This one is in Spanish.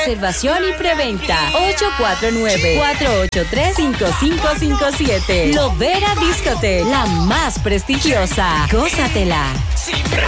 reservación y preventa. 849-483-5557. Lovera Discoteque, la más prestigiosa. Gózatela.